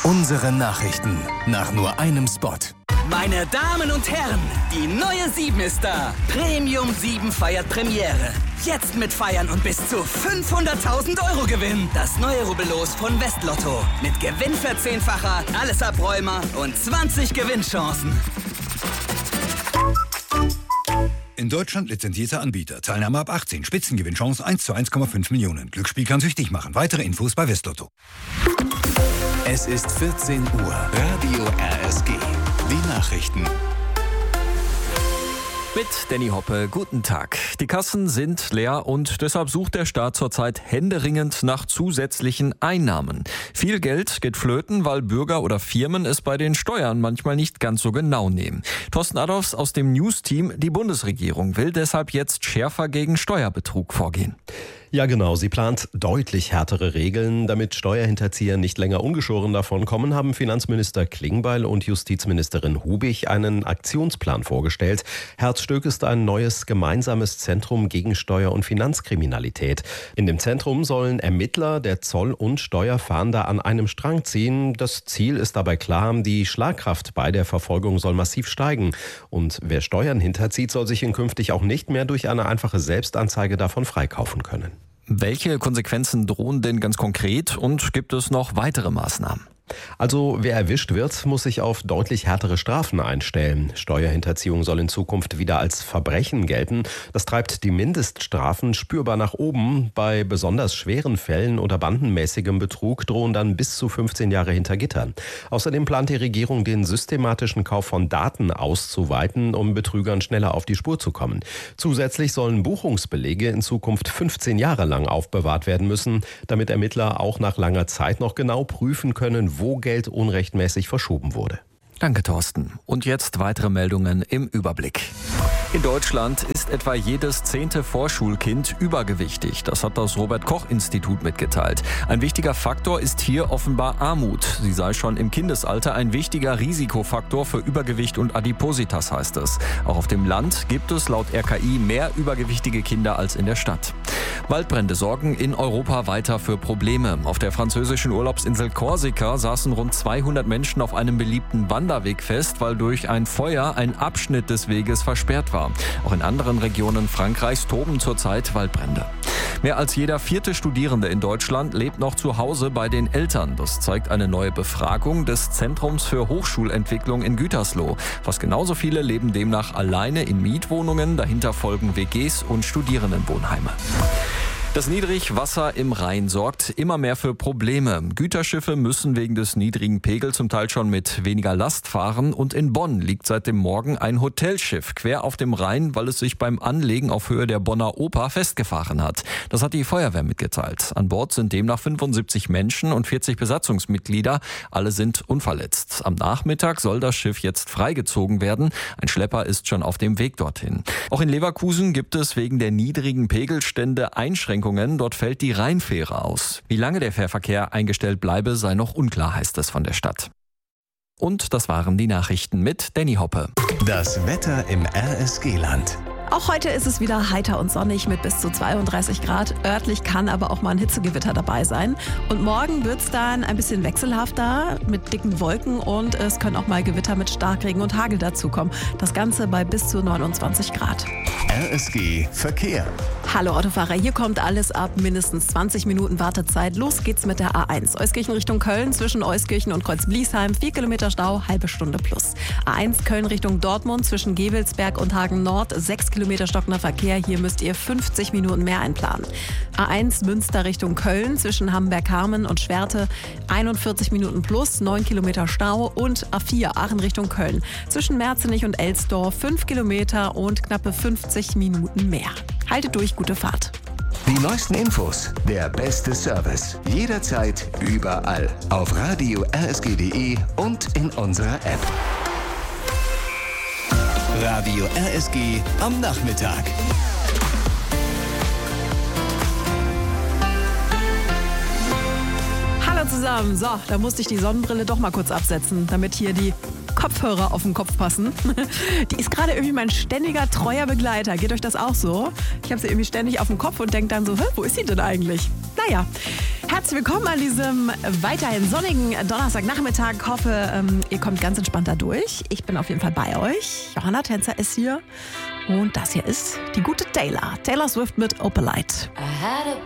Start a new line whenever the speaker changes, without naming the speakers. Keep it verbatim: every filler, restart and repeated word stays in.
Unsere Nachrichten nach nur einem Spot.
Meine Damen und Herren, die neue sieben ist da. Premium sieben feiert Premiere. Jetzt mit Feiern und bis zu fünfhunderttausend Euro Gewinn. Das neue Rubbellos von Westlotto. Mit Gewinnverzehnfacher, alles Abräumer und zwanzig Gewinnchancen.
In Deutschland lizenzierter Anbieter. Teilnahme ab achtzehn. Spitzengewinnchance eins zu eins Komma fünf Millionen. Glücksspiel kann süchtig machen. Weitere Infos bei Westlotto.
Es ist vierzehn Uhr.
Radio R S G. Die Nachrichten.
Mit Danny Hoppe, guten Tag. Die Kassen sind leer und deshalb sucht der Staat zurzeit händeringend nach zusätzlichen Einnahmen. Viel Geld geht flöten, weil Bürger oder Firmen es bei den Steuern manchmal nicht ganz so genau nehmen. Thorsten Adolfs aus dem News-Team, die Bundesregierung will deshalb jetzt schärfer gegen Steuerbetrug vorgehen.
Ja genau, sie plant deutlich härtere Regeln. Damit Steuerhinterzieher nicht länger ungeschoren davonkommen, haben Finanzminister Klingbeil und Justizministerin Hubig einen Aktionsplan vorgestellt. Herzstück ist ein neues gemeinsames Zentrum gegen Steuer- und Finanzkriminalität. In dem Zentrum sollen Ermittler der Zoll- und Steuerfahnder an einem Strang ziehen. Das Ziel ist dabei klar, die Schlagkraft bei der Verfolgung soll massiv steigen. Und wer Steuern hinterzieht, soll sich in künftig auch nicht mehr durch eine einfache Selbstanzeige davon freikaufen können.
Welche Konsequenzen drohen denn ganz konkret und gibt es noch weitere Maßnahmen?
Also wer erwischt wird, muss sich auf deutlich härtere Strafen einstellen. Steuerhinterziehung soll in Zukunft wieder als Verbrechen gelten. Das treibt die Mindeststrafen spürbar nach oben. Bei besonders schweren Fällen oder bandenmäßigem Betrug drohen dann bis zu fünfzehn Jahre hinter Gittern. Außerdem plant die Regierung, den systematischen Kauf von Daten auszuweiten, um Betrügern schneller auf die Spur zu kommen. Zusätzlich sollen Buchungsbelege in Zukunft fünfzehn Jahre lang aufbewahrt werden müssen, damit Ermittler auch nach langer Zeit noch genau prüfen können, wo Geld unrechtmäßig verschoben wurde.
Danke, Thorsten. Und jetzt weitere Meldungen im Überblick. In Deutschland ist etwa jedes zehnte Vorschulkind übergewichtig. Das hat das Robert-Koch-Institut mitgeteilt. Ein wichtiger Faktor ist hier offenbar Armut. Sie sei schon im Kindesalter ein wichtiger Risikofaktor für Übergewicht und Adipositas, heißt es. Auch auf dem Land gibt es laut R K I mehr übergewichtige Kinder als in der Stadt. Waldbrände sorgen in Europa weiter für Probleme. Auf der französischen Urlaubsinsel Korsika saßen rund zweihundert Menschen auf einem beliebten Wanderweg fest, weil durch ein Feuer ein Abschnitt des Weges versperrt war. Auch in anderen Regionen Frankreichs toben zurzeit Waldbrände. Mehr als jeder vierte Studierende in Deutschland lebt noch zu Hause bei den Eltern. Das zeigt eine neue Befragung des Zentrums für Hochschulentwicklung in Gütersloh. Fast genauso viele leben demnach alleine in Mietwohnungen. Dahinter folgen W Gs und Studierendenwohnheime. Das Niedrigwasser im Rhein sorgt immer mehr für Probleme. Güterschiffe müssen wegen des niedrigen Pegels zum Teil schon mit weniger Last fahren. Und in Bonn liegt seit dem Morgen ein Hotelschiff quer auf dem Rhein, weil es sich beim Anlegen auf Höhe der Bonner Oper festgefahren hat. Das hat die Feuerwehr mitgeteilt. An Bord sind demnach fünfundsiebzig Menschen und vierzig Besatzungsmitglieder. Alle sind unverletzt. Am Nachmittag soll das Schiff jetzt freigezogen werden. Ein Schlepper ist schon auf dem Weg dorthin. Auch in Leverkusen gibt es wegen der niedrigen Pegelstände Einschränkungen. Dort fällt die Rheinfähre aus. Wie lange der Fährverkehr eingestellt bleibe, sei noch unklar, heißt es von der Stadt. Und das waren die Nachrichten mit Danny Hoppe.
Das Wetter im R S G-Land.
Auch heute ist es wieder heiter und sonnig mit bis zu zweiunddreißig Grad. Örtlich kann aber auch mal ein Hitzegewitter dabei sein. Und morgen wird es dann ein bisschen wechselhafter mit dicken Wolken und es können auch mal Gewitter mit Starkregen und Hagel dazukommen. Das Ganze bei bis zu neunundzwanzig Grad.
R S G Verkehr.
Hallo Autofahrer, hier kommt alles ab mindestens zwanzig Minuten Wartezeit. Los geht's mit der A eins. Euskirchen Richtung Köln zwischen Euskirchen und Kreuzbliesheim. vier Kilometer Stau, halbe Stunde plus. A eins Köln Richtung Dortmund zwischen Gevelsberg und Hagen Nord. sechs Kilometer stockender Verkehr. Hier müsst ihr fünfzig Minuten mehr einplanen. A eins Münster Richtung Köln zwischen Hamberg-Harmen und Schwerte. einundvierzig Minuten plus, neun Kilometer Stau. Und A vier Aachen Richtung Köln zwischen Merzenich und Elsdorf. fünf Kilometer und knappe fünfzig Minuten mehr. Haltet durch, gute Fahrt.
Die neuesten Infos, der beste Service. Jederzeit, überall. Auf radio r s g punkt d e und in unserer App. Radio R S G am Nachmittag.
Hallo zusammen. So, da musste ich die Sonnenbrille doch mal kurz absetzen, damit hier die Kopfhörer auf den Kopf passen. Die ist gerade irgendwie mein ständiger, treuer Begleiter. Geht euch das auch so? Ich habe sie irgendwie ständig auf dem Kopf und denke dann so, hä, wo ist sie denn eigentlich? Naja, Herzlich willkommen an diesem weiterhin sonnigen Donnerstagnachmittag. Ich hoffe, ähm, ihr kommt ganz entspannt da durch. Ich bin auf jeden Fall bei euch. Johanna Tänzer ist hier. Und das hier ist die gute Taylor. Taylor Swift mit Opalite.
I had a